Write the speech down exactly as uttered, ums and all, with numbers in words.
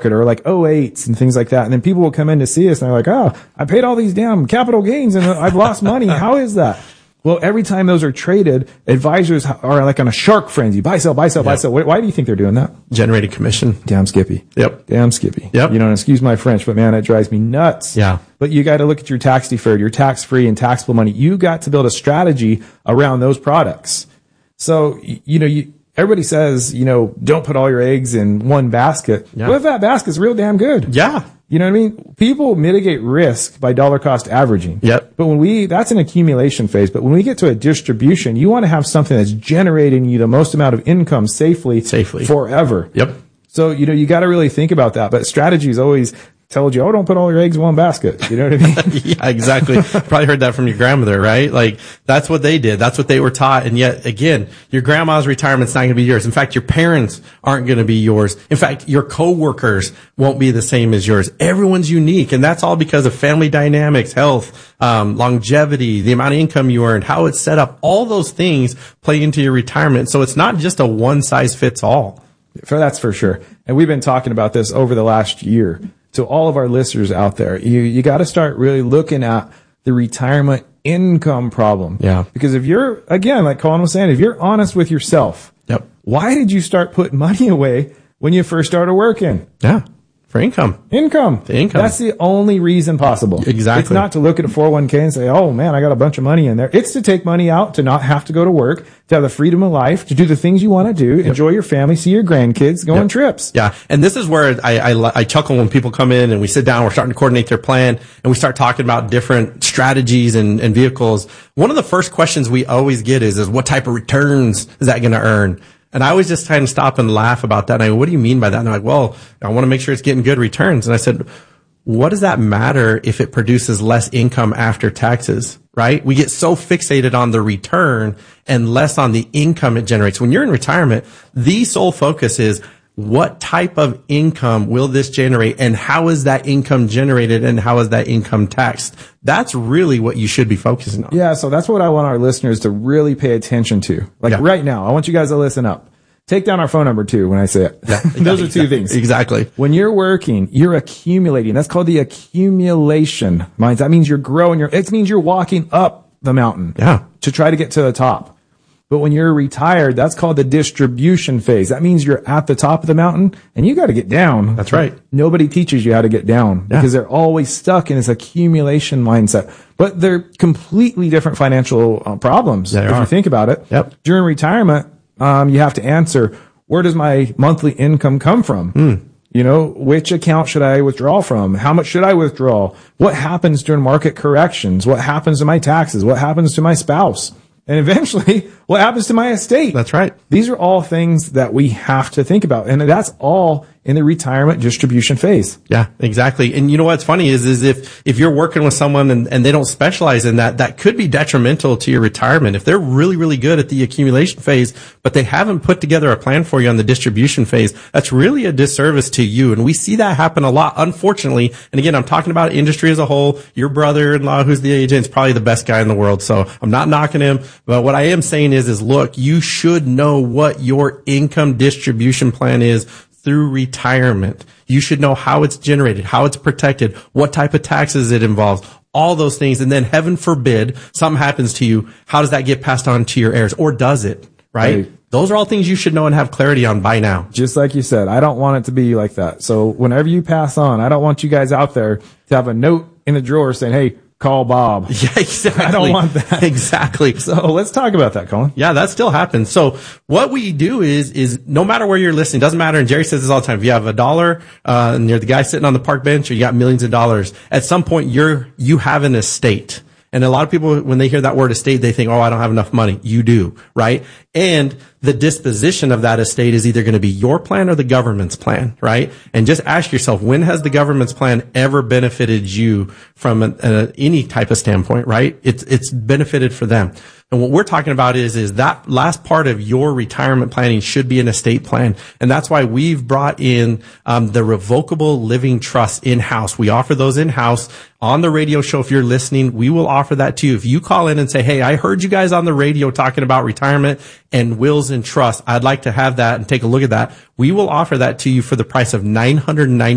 market or like oh eights and things like that. And then people will come in to see us and they're like, oh, I paid all these damn capital gains and I've lost money. How is that? Well, every time those are traded, advisors are like on a shark frenzy. Buy, sell, buy, sell, yep. buy, sell. Why do you think they're doing that? Generating commission. Damn Skippy. Yep. Damn Skippy. Yep. You know, and excuse my French, but man, it drives me nuts. Yeah. But you got to look at your tax deferred, your tax free and taxable money. You got to build a strategy around those products. So, you know, you, everybody says, you know, don't put all your eggs in one basket. Yeah. What if that basket's real damn good? Yeah. You know what I mean? People mitigate risk by dollar cost averaging. Yep. But when we, that's an accumulation phase. But when we get to a distribution, you want to have something that's generating you the most amount of income safely, safely forever. Yep. So, you know, you got to really think about that. But strategy is always told you, oh, don't put all your eggs in one basket. You know what I mean? Yeah, exactly. Probably heard that from your grandmother, right? Like, that's what they did. That's what they were taught. And yet, again, your grandma's retirement's not going to be yours. In fact, your parents aren't going to be yours. In fact, your coworkers won't be the same as yours. Everyone's unique. And that's all because of family dynamics, health, um, longevity, the amount of income you earned, how it's set up. All those things play into your retirement. So it's not just a one size fits all. For that's for sure. And we've been talking about this over the last year. To all of our listeners out there, you, you got to start really looking at the retirement income problem. Yeah. Because if you're, again, like Colin was saying, if you're honest with yourself, yep. why did you start putting money away when you first started working? Yeah. For income. Income. The income. That's the only reason possible. Exactly. It's not to look at a four oh one k and say, oh man, I got a bunch of money in there. It's to take money out, to not have to go to work, to have the freedom of life, to do the things you want to do, yep. enjoy your family, see your grandkids, go yep. on trips. Yeah. And this is where I, I, I chuckle when people come in and we sit down, we're starting to coordinate their plan and we start talking about different strategies and, and vehicles. One of the first questions we always get is, is what type of returns is that going to earn? And I always just kind of stop and laugh about that. And I go, what do you mean by that? And they're like, well, I want to make sure it's getting good returns. And I said, what does that matter if it produces less income after taxes, right? We get so fixated on the return and less on the income it generates. When you're in retirement, the sole focus is what type of income will this generate and how is that income generated and how is that income taxed? That's really what you should be focusing on. Yeah, so that's what I want our listeners to really pay attention to. Like yeah. right now, I want you guys to listen up. Take down our phone number too when I say it. Yeah, Those are two exactly. things. Exactly. When you're working, you're accumulating. That's called the accumulation mind. That means you're growing. You're, it means you're walking up the mountain yeah. to try to get to the top. But when you're retired, that's called the distribution phase. That means you're at the top of the mountain and you got to get down. That's right. Nobody teaches you how to get down yeah. because they're always stuck in this accumulation mindset. But they're completely different financial uh, problems they if are. you think about it. Yep. During retirement, um, you have to answer, where does my monthly income come from? Mm. You know, which account should I withdraw from? How much should I withdraw? What happens during market corrections? What happens to my taxes? What happens to my spouse? And eventually, what happens to my estate? That's right. These are all things that we have to think about. And that's all in the retirement distribution phase. Yeah, exactly. And you know what's funny is, is if, if you're working with someone and, and they don't specialize in that, that could be detrimental to your retirement. If they're really, really good at the accumulation phase, but they haven't put together a plan for you on the distribution phase, that's really a disservice to you. And we see that happen a lot, unfortunately. And again, I'm talking about industry as a whole. Your brother-in-law, who's the agent, is probably the best guy in the world. So I'm not knocking him. But what I am saying is, is look, you should know what your income distribution plan is through retirement. You should know how it's generated, how it's protected, what type of taxes it involves, all those things. And then heaven forbid something happens to you. How does that get passed on to your heirs? Or does it? Right? Hey, those are all things you should know and have clarity on by now. Just like you said, I don't want it to be like that. So whenever you pass on, I don't want you guys out there to have a note in a drawer saying, hey, call Bob. Yeah, exactly. I don't want that. Exactly. So let's talk about that, Colin. Yeah, that still happens. So what we do is, is no matter where you're listening, doesn't matter. And Jerry says this all the time. If you have a dollar, uh, and you're the guy sitting on the park bench or you got millions of dollars, at some point you're, you have an estate. And a lot of people, when they hear that word estate, they think, oh, I don't have enough money. You do, right? And the disposition of that estate is either going to be your plan or the government's plan, right? And just ask yourself, when has the government's plan ever benefited you from a, a, any type of standpoint, right? It's, it's benefited for them. And what we're talking about is, is that last part of your retirement planning should be an estate plan. And that's why we've brought in, um, the revocable living trust in-house. We offer those in-house on the radio show. If you're listening, we will offer that to you. If you call in and say, hey, I heard you guys on the radio talking about retirement and wills and trust, I'd like to have that and take a look at that. We will offer that to you for the price of nine hundred ninety dollars.